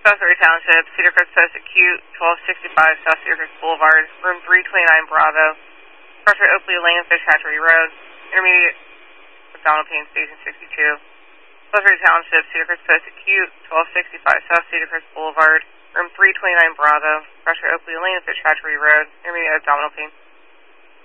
Southbury Township, Cedar Crest Post Acute, 1265 South Cedar Crest Boulevard, room 329 Bravo, Pressure Oakley Lane, Fish Hatchery Road, intermediate abdominal pain, station 62. Southbury Township, Cedar Crest Post Acute, 1265 South Cedar Crest Boulevard, room 329 Bravo, Pressure Oakley Lane, Fish Hatchery Road, intermediate abdominal pain.